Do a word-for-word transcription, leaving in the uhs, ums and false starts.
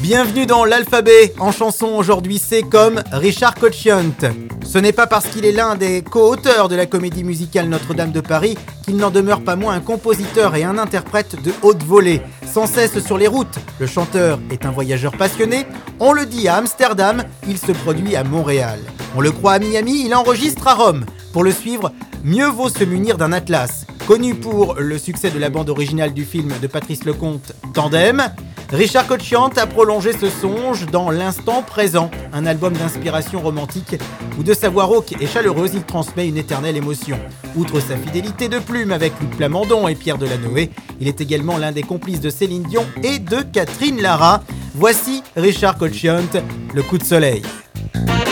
Bienvenue dans l'alphabet. En chanson aujourd'hui, c'est comme Richard Cochiant. Ce n'est pas parce qu'il est l'un des co-auteurs de la comédie musicale Notre-Dame de Paris qu'il n'en demeure pas moins un compositeur et un interprète de haute volée. Sans cesse sur les routes, le chanteur est un voyageur passionné. On le dit à Amsterdam, il se produit à Montréal. On le croit à Miami, il enregistre à Rome. Pour le suivre, mieux vaut se munir d'un atlas. Connu pour le succès de la bande originale du film de Patrice Lecomte, Tandem, Richard Cochiant a prolongé ce songe dans l'instant présent, un album d'inspiration romantique où de sa voix rauque et chaleureuse, il transmet une éternelle émotion. Outre sa fidélité de plume avec Luc Plamondon et Pierre Delanoë, il est également l'un des complices de Céline Dion et de Catherine Lara. Voici Richard Cochiant, Le coup de soleil.